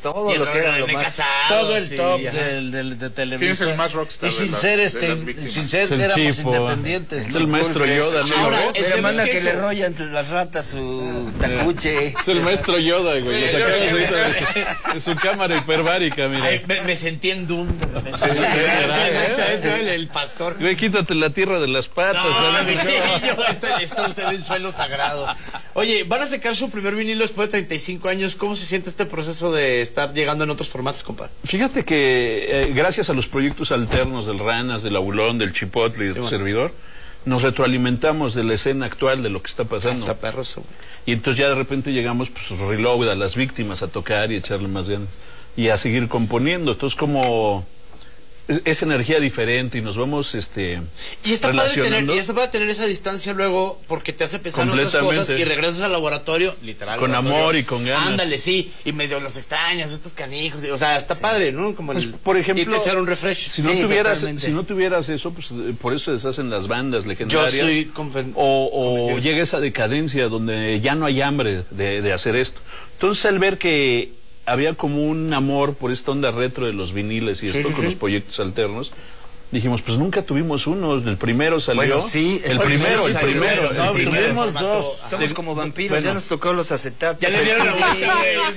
todo lo que era lo más... Todo el top de Televisa. ¿Quién es el más rockstar? Y sin ser éramos independientes. Es el maestro Yoda, ¿no? Ahora, le manda que le rollan las ratas su tacuche. Es el maestro Yoda, güey. Lo sacamos ahorita de su cámara hiperbárica, mira. Ay, me sentí en Doom. El pastor. Güey, quítate la tierra de las patas. Está usted en suelo sagrado. Oye, van a sacar su primer vinilo después de 35 años. ¿Cómo se siente este proceso de estar llegando en otros formatos, compadre? Fíjate que gracias a los proyectos alternos del Ranas, del Abulón, del Chipotle y de tu servidor, nos retroalimentamos de la escena actual de lo que está pasando. Está perro eso. Y entonces ya de repente llegamos, pues, reload a las víctimas a tocar y echarle más ganas y a seguir componiendo. Entonces, como es energía diferente y nos vamos y está relacionando. padre tener esa distancia luego, porque te hace pensar en otras cosas y regresas al laboratorio, literal. Con amor y con ganas. Ándale, sí, y medio los extrañas, estos canijos, o sea, está padre, ¿no? Como pues, por ejemplo, irte a echar un refresh. Si no tuvieras eso, pues por eso se deshacen las bandas legendarias. Yo soy o llega esa decadencia donde ya no hay hambre de hacer esto. Entonces, al ver que había como un amor por esta onda retro de los viniles y con los proyectos alternos, dijimos, pues nunca tuvimos uno. El primero salió. Bueno, sí, el primero. Tuvimos dos. Somos como vampiros, ya nos tocó los acetatos. Ya le dieron la vuelta,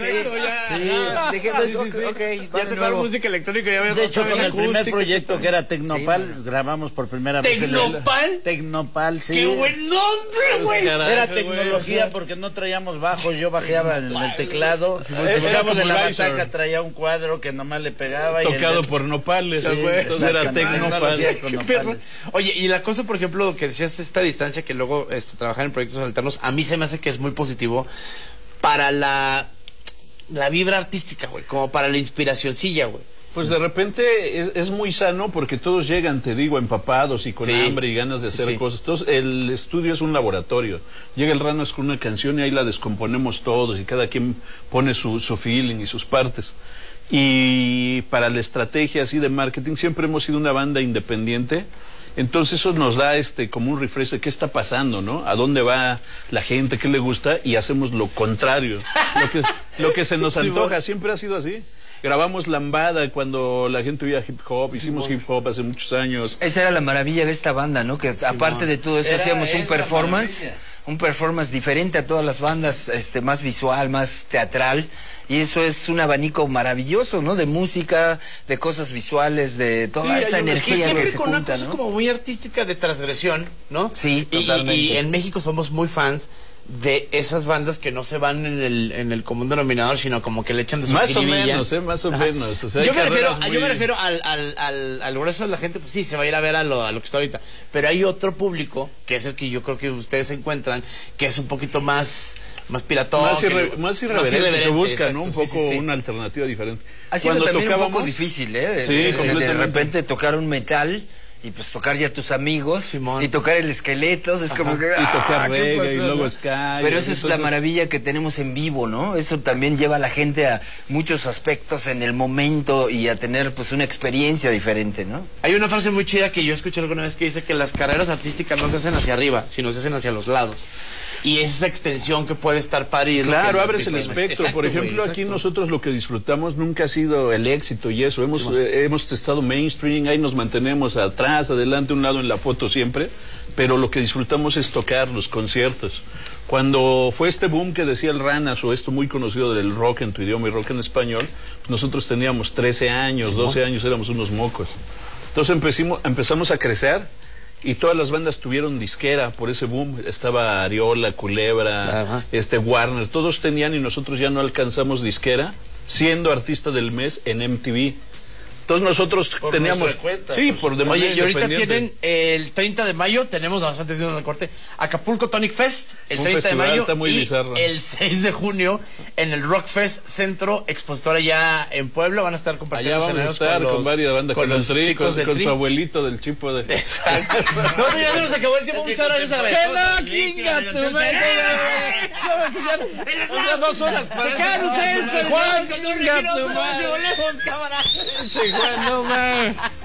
ya tocaron música electrónica. De hecho, con el primer proyecto que era Tecnopal, grabamos por primera vez. ¿Tecnopal? Tecnopal, sí. ¡Qué buen nombre, güey! Era tecnología porque no traíamos bajos, yo bajeaba en el teclado. El chavo de la bataca traía un cuadro que nomás le pegaba. Tocado por nopales. Entonces era Tecnopal. Oye, y la cosa, por ejemplo, que decías, esta distancia que luego trabajar en proyectos alternos, a mí se me hace que es muy positivo para la vibra artística, güey, como para la inspiracioncilla, güey. Pues de repente es muy sano porque todos llegan, te digo, empapados y con hambre y ganas de hacer cosas. Entonces el estudio es un laboratorio. Llega el Ranas con una canción y ahí la descomponemos todos y cada quien pone su feeling y sus partes. Y para la estrategia así de marketing siempre hemos sido una banda independiente. Entonces eso nos da como un refresh de qué está pasando, ¿no? A dónde va la gente, qué le gusta, y hacemos lo contrario. Lo que se nos antoja, siempre ha sido así. Grabamos Lambada cuando la gente oía hip hop, hicimos hip hop hace muchos años. Esa era la maravilla de esta banda, ¿no? Que aparte de todo eso hacíamos un performance diferente a todas las bandas, más visual, más teatral, y eso es un abanico maravilloso, ¿no? De música, de cosas visuales, de toda esa energía que se junta, ¿no? Una cosa como muy artística de transgresión, ¿no? Sí, totalmente. Y en México somos muy fans de esas bandas que no se van en el común denominador, sino como que le echan de su más jiribilla. Más o menos. O sea, yo me refiero al grueso de la gente, pues sí, se va a ir a ver a lo que está ahorita. Pero hay otro público, que es el que yo creo que ustedes encuentran, que es un poquito más piratón. Más irreverente, que busca, ¿no? Un poco una alternativa diferente. Ha sido también un poco difícil, de repente tocar un metal y pues tocar ya tus amigos, Simón, y tocar el Esqueletos, es como que... Y tocar reggae y luego ska. Pero eso es la maravilla que tenemos en vivo, ¿no? Eso también lleva a la gente a muchos aspectos en el momento y a tener pues una experiencia diferente, ¿no? Hay una frase muy chida que yo escuché alguna vez que dice que las carreras artísticas no se hacen hacia arriba, sino se hacen hacia los lados. Y es esa extensión que puede estar padre. Claro, abres el espectro. Exacto, por ejemplo, aquí nosotros lo que disfrutamos nunca ha sido el éxito y eso. Hemos testado mainstream, ahí nos mantenemos atrás, adelante, un lado en la foto siempre, pero lo que disfrutamos es tocar los conciertos. Cuando fue este boom que decía el Ranas, o esto muy conocido del rock en tu idioma y rock en español, nosotros teníamos 13 años, 12 años, éramos unos mocos. Entonces empezamos a crecer. Y todas las bandas tuvieron disquera por ese boom. Estaba Ariola, Culebra, Warner, todos tenían y nosotros ya no alcanzamos disquera, siendo artista del mes en MTV. Entonces nosotros teníamos... Sí, por demás. Oye, y ahorita tienen el 30 de mayo, tenemos, antes de irnos al corte, Acapulco Tonic Fest, el 30 de mayo, y bizarro. El 6 de junio en el Rock Fest Centro Expositor allá en Puebla. Van a estar compartiendo allá vamos a estar con varias bandas, con los chicos con su abuelito del Chipo de... Exacto. No, ya se nos acabó el tiempo, muchas gracias a Esas 2 horas. ¿Qué quedan ustedes? Juan, no, man.